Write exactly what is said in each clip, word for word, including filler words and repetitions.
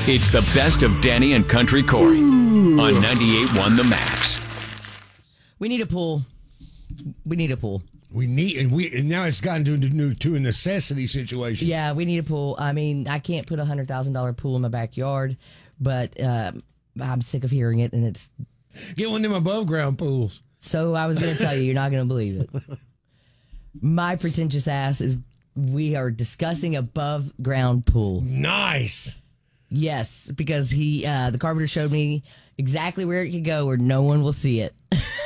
It's the best of Danny and Country Corey on ninety-eight point one The Max. We need a pool. We need a pool. We need, and we and now it's gotten to, to, to a necessity situation. Yeah, we need a pool. I mean, I can't put a hundred thousand dollar pool in my backyard, but uh, I'm sick of hearing it, and it's get one of them above ground pools. So I was going to tell you, you're not going to believe it. My pretentious ass is. We are discussing above ground pool. Nice. Yes, because he, uh, the carpenter showed me exactly where it could go where no one will see it.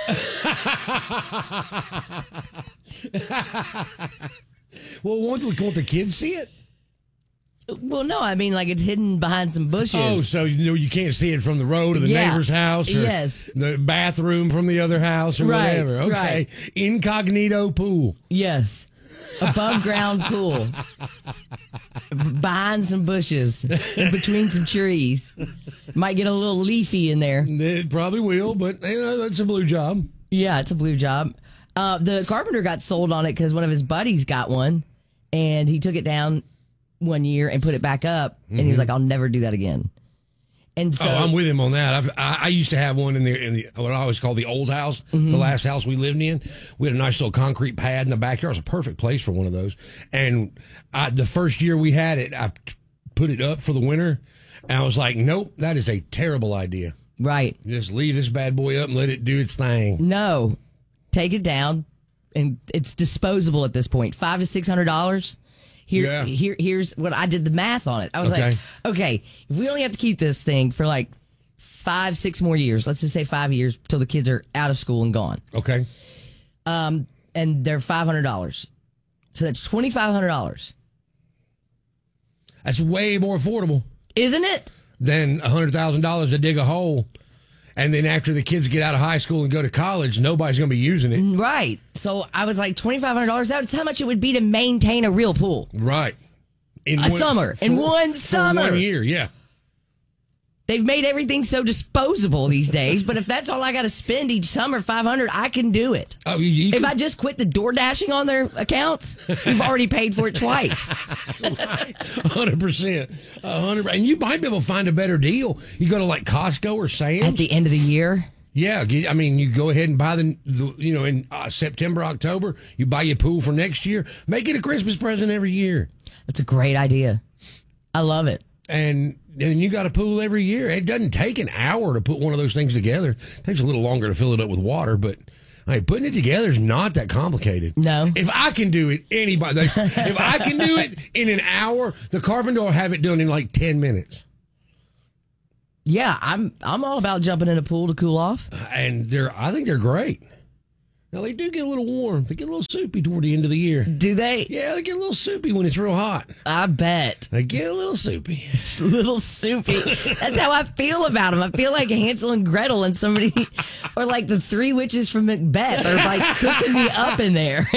Well, won't the, won't the kids see it? Well, no, I mean, like it's hidden behind some bushes. Oh, so you know you can't see it from the road or the Yeah. neighbor's house or Yes. the bathroom from the other house or Right, whatever. Okay. right. Incognito pool. Yes. Above ground pool. Behind some bushes. In between some trees. Might get a little leafy in there. It probably will, but you know, that's a blue job. Yeah, it's a blue job. Uh, the carpenter got sold on it because one of his buddies got one, and he took it down one year and put it back up, and he was like, "I'll never do that again." And so, oh, I'm with him on that. I've, I I used to have one in the in the what I always call the old house, Mm-hmm. the last house we lived in. We had a nice little concrete pad in the backyard. It was a perfect place for one of those. And I, the first year we had it, I t- put it up for the winter, and I was like, "Nope, that is a terrible idea. right? Just leave this bad boy up and let it do its thing." No, take it down, and it's disposable at this point. Five to six hundred dollars. Here, Yeah. here, here's what I did the math on it. I was Okay. like, okay, if we only have to keep this thing for like five, six more years, let's just say five years till the kids are out of school and gone, Okay. um, and they're five hundred dollars, so that's twenty five hundred dollars, That's way more affordable isn't it? than a hundred thousand dollars to dig a hole. And then after the kids get out of high school and go to college, nobody's going to be using it. Right. So I was like twenty five hundred dollars. That's how much it would be to maintain a real pool. Right. In A summer. In one for summer. one year, yeah. They've made everything so disposable these days, but if that's all I got to spend each summer, five hundred dollars, I can do it. Oh, you, you If can- I just quit the door dashing on their accounts, we've already paid for it twice. one hundred percent. one hundred And you might be able to find a better deal. You go to like Costco or Sam's. At the end of the year, yeah, get- I mean, you go ahead and buy the, the you know, in uh, September, October, you buy your pool for next year. Make it a Christmas present every year. that's a great idea. I love it. And and you got a pool every year. It doesn't take an hour to put one of those things together. It takes a little longer to fill it up with water, but I mean, putting it together is not that complicated. No. If I can do it, anybody. If I can do it in an hour, the carpenter will have it done in like ten minutes. Yeah, I'm I'm all about jumping in a pool to cool off. And they're, I think they're great. Now, they do get a little warm. They get a little soupy toward the end of the year. Do they? Yeah, they get a little soupy when it's real hot. I bet. They get a little soupy. Little soupy. That's how I feel about them. I feel like Hansel and Gretel and somebody, or like the three witches from Macbeth are like cooking me up in there.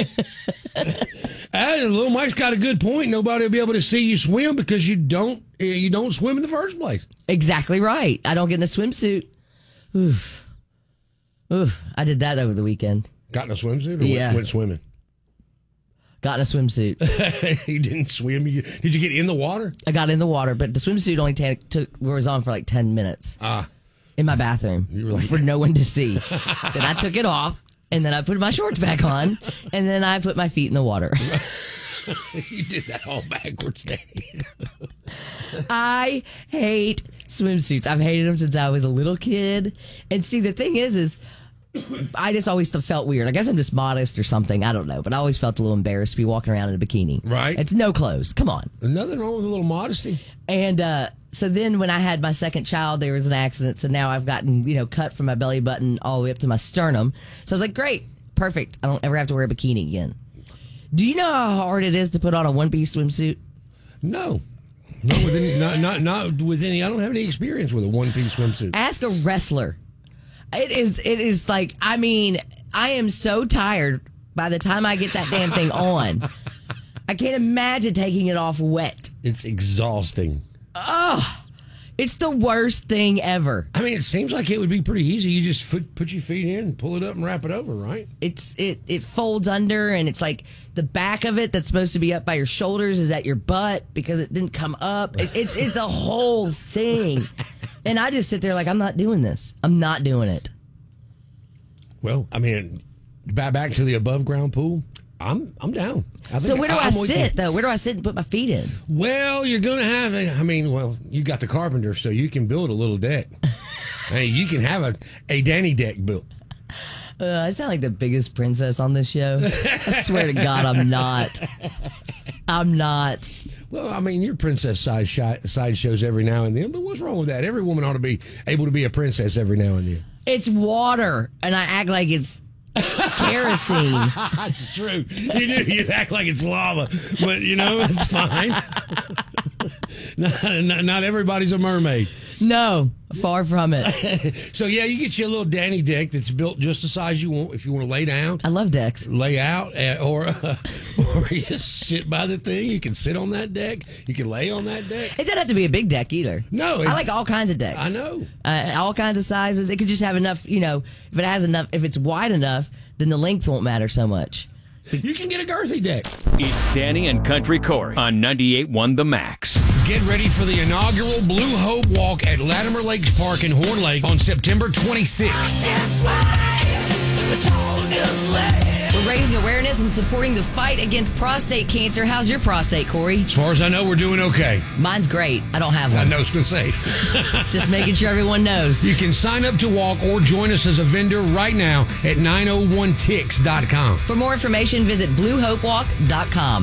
And little Mike's got a good point. Nobody will be able to see you swim because you don't uh, you don't swim in the first place. Exactly right. I don't get in a swimsuit. Oof. Oof. I did that over the weekend. Got in a swimsuit or Yeah. went, went swimming? Got in a swimsuit. You didn't swim. You, did you get in the water? I got in the water, but the swimsuit only ta- took was on for like ten minutes Ah, in my bathroom were like- for no one to see. Then I took it off, and then I put my shorts back on, and then I put my feet in the water. you did that all backwards, Danny. I hate swimsuits. I've hated them since I was a little kid. And see, the thing is, is I just always felt weird. I guess I'm just modest or something. I don't know. But I always felt a little embarrassed to be walking around in a bikini. Right. It's no clothes. Come on. Nothing wrong with a little modesty. And uh, so then when I had my second child, there was an accident. So now I've gotten, you know, cut from my belly button all the way up to my sternum. So I was like, great, perfect. I don't ever have to wear a bikini again. Do you know how hard it is to put on a one-piece swimsuit? No. Not with any, not, not, not with any, I don't have any experience with a one-piece swimsuit. Ask a wrestler. It is, it is like, I mean, I am so tired by the time I get that damn thing on. I can't imagine taking it off wet. It's exhausting. It It's the worst thing ever. I mean, it seems like it would be pretty easy. You just put, put your feet in, pull it up, and wrap it over, right? It's it it folds under, and it's like the back of it that's supposed to be up by your shoulders is at your butt because it didn't come up. It, it's it's a whole thing, and I just sit there like I'm not doing this. I'm not doing it. Well, I mean, back back to the above ground pool. I'm I'm down. I think So where do I, I'm I with sit you. though? Where do I sit and put my feet in? Well, you're gonna have a. I mean, well, you got the carpenter, so you can build a little deck. Hey, you can have a a Danny deck built. Uh, I sound like the biggest princess on this show. I swear to God, I'm not. I'm not. Well, I mean, your princess side shy, side shows every now and then, but what's wrong with that? Every woman ought to be able to be a princess every now and then. It's water, and I act like it's kerosene. That's true. You do. You act like it's lava, but you know it's fine. not, not, not everybody's a mermaid. No, far from it. So yeah, you get you a little Danny deck that's built just the size you want. If you want to lay down, I love decks. lay out, uh, or uh, or you just sit by the thing. You can sit on that deck. You can lay on that deck. It doesn't have to be a big deck either. No, it- I like all kinds of decks. I know. Uh, all kinds of sizes. It could just have enough, you know, if it has enough, if it's wide enough, then the length won't matter so much. You can get a girthy deck. It's Danny and Country Corey on ninety-eight point one The Max. Get ready for the inaugural Blue Hope Walk at Latimer Lakes Park in Horn Lake on September twenty-sixth. We're raising awareness and supporting the fight against prostate cancer. How's your prostate, Corey? As far as I know, we're doing okay. Mine's great. I don't have I one. know it's going to say. Just making sure everyone knows. You can sign up to walk or join us as a vendor right now at nine oh one ticks dot com. For more information, visit blue hope walk dot com.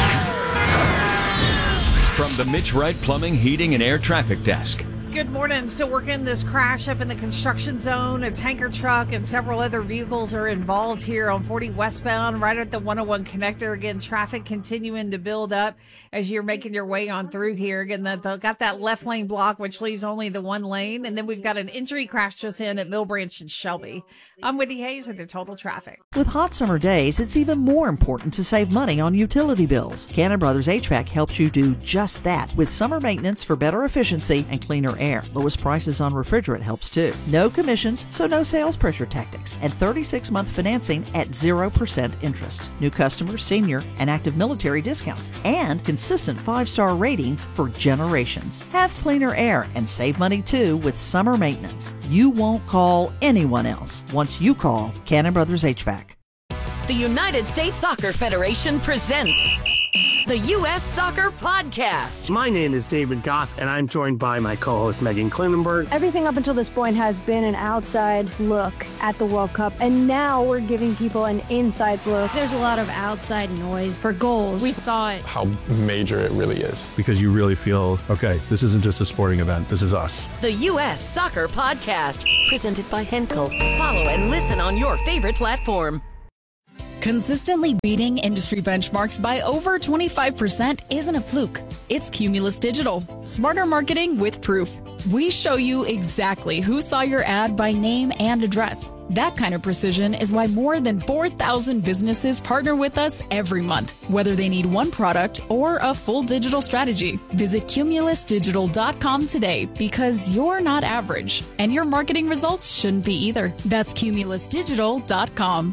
From the Mitch Wright Plumbing, Heating, and Air Traffic Desk. Good morning. Still working this crash up in the construction zone. A tanker truck and several other vehicles are involved here on forty westbound, right at the one oh one connector. Again, traffic continuing to build up as you're making your way on through here. Again, that got that left lane block, which leaves only the one lane. And then we've got an injury crash just in at Mill Branch and Shelby. I'm Whitney Hayes with your total traffic. With hot summer days, it's even more important to save money on utility bills. Cannon Brothers H V A C helps you do just that with summer maintenance for better efficiency and cleaner air. Lowest prices on refrigerant helps too. No commissions, so no sales pressure tactics. And thirty-six month financing at zero percent interest. New customers, senior, and active military discounts. And consistent five-star ratings for generations. Have cleaner air and save money too with summer maintenance. You won't call anyone else once you call Cannon Brothers H V A C. The United States Soccer Federation presents the U S Soccer Podcast. My name is David Goss, and I'm joined by my co-host Megan Klinenberg. Everything up until this point has been an outside look at the World Cup, and now we're giving people an inside look. There's a lot of outside noise for goals. We thought how major it really is. Because you really feel, okay, this isn't just a sporting event, this is us. The U S Soccer Podcast, presented by Henkel. Follow and listen on your favorite platform. Consistently beating industry benchmarks by over twenty-five percent isn't a fluke. It's Cumulus Digital. Smarter marketing with proof. We show you exactly who saw your ad by name and address. That kind of precision is why more than four thousand businesses partner with us every month, whether they need one product or a full digital strategy. Visit cumulus digital dot com today because you're not average, and your marketing results shouldn't be either. That's cumulus digital dot com.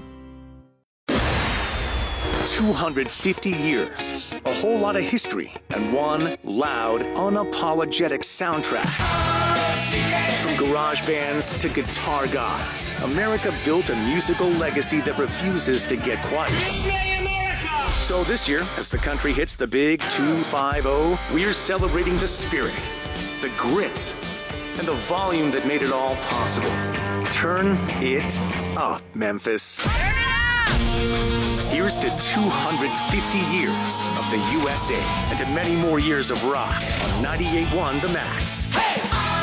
two hundred fifty years, a whole lot of history, and one loud, unapologetic soundtrack. From garage bands to guitar gods, America built a musical legacy that refuses to get quiet. So this year, as the country hits the big two five oh, we're celebrating the spirit, the grit, and the volume that made it all possible. Turn it up, Memphis. Here's to two hundred fifty years of the U S A and to many more years of rock on ninety-eight point one The Max. Hey!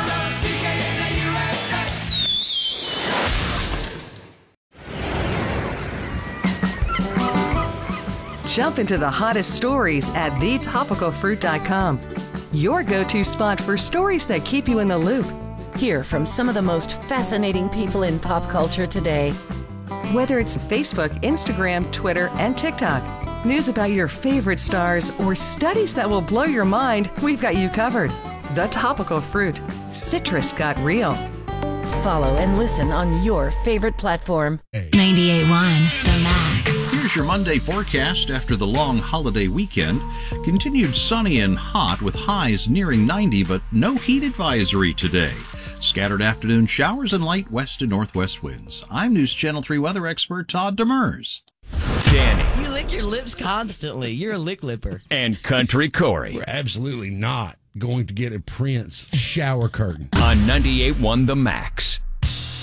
Jump into the hottest stories at the topical fruit dot com. Your go-to spot for stories that keep you in the loop. Hear from some of the most fascinating people in pop culture today. Whether it's Facebook, Instagram, Twitter, and TikTok, news about your favorite stars, or studies that will blow your mind, we've got you covered. The Topical Fruit. Citrus got real. Follow and listen on your favorite platform. ninety-eight point one The Max. Here's your Monday forecast after the long holiday weekend. Continued sunny and hot with highs nearing ninety, but no heat advisory today. Scattered afternoon showers and light west and northwest winds. I'm News Channel three weather expert Todd Demers. Danny. You lick your lips constantly. You're a lick lipper. And Country Corey. We're absolutely not going to get a Prince shower curtain. On ninety-eight point one The Max.